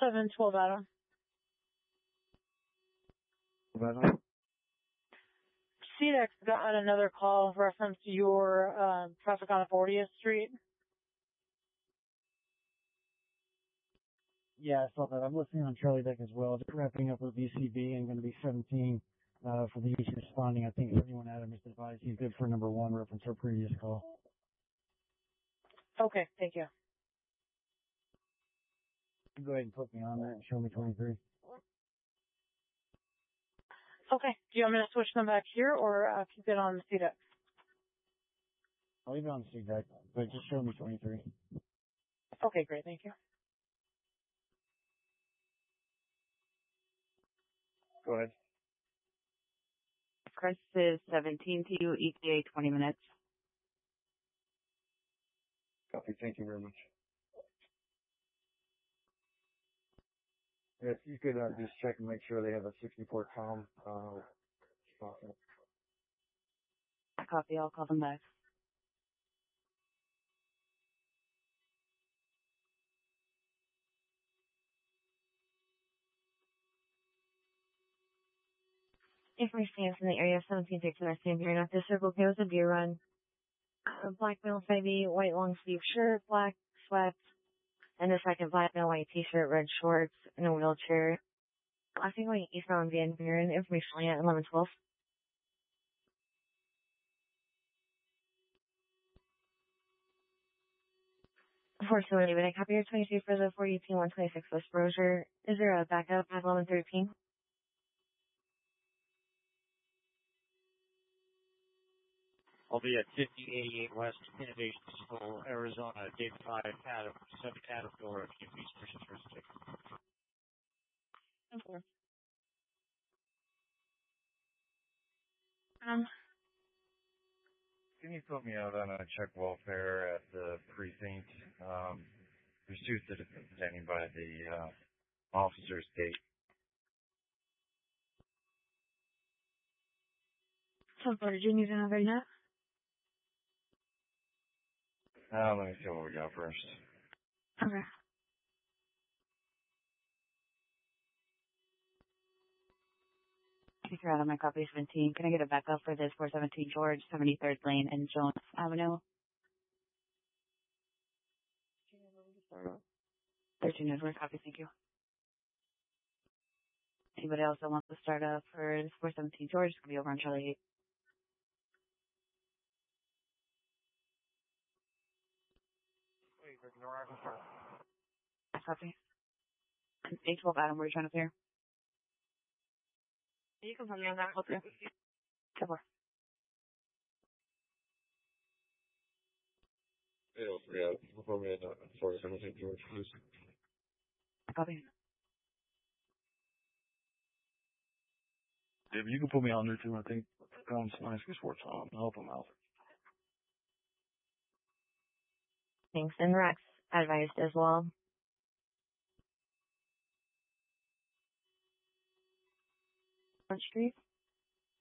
712 Adam. CDEX got another call reference to your traffic on 40th Street. Yeah, I saw that. I'm listening on Charlie Deck as well. Just wrapping up with VCB and going to be 17 for the use responding. I think everyone Adam has advised he's good for number 1 reference our previous call. Okay, thank you. Go ahead and put me on that and show me 23. Okay. Do you want me to switch them back here or keep it on the CDEX? I'll leave it on the CDEX, but just show me 23. Okay, great. Thank you. Go ahead. Chris is 17 to you, ETA 20 minutes. Copy. Thank you very much. If you could just check and make sure they have a 64 com. Copy. I'll call them back. Information is in the area 17 takes the same here. Not this circle goes a beer run. Black male 5E, white long sleeve shirt, black sweats, and a second black male white t-shirt, red shorts, in a wheelchair. I think going eastbound Van Buren, information at 1112. Unfortunately, but I copy your 22 for the 418-126 West Brosier. Is there a backup at 1113? I'll be at 5088 West Innovation School, Arizona, Date 5, Caterpillar, if you please push it first. Okay. Can you put me out on a check welfare at the precinct? There's 2 citizens standing by the officer's gate. So far, did you need another net? Let me see what we got first. Okay. You're out of my copy 17. Can I get a backup for this 417 George, 73rd Lane and Jones Avenue? 13 Edward, copy, thank you. Anybody else that wants to start up for this 417 George? It's going to be over on Charlie 8. Copy. 812 Adam, where are you trying to appear? You can put me on that. Okay. Cover. Yeah, put me in 417 George, please. Copy. If you can put me on there too, I think Tom's nice sports on. I'll help him out. Thanks, and Rex advised as well. Front Street.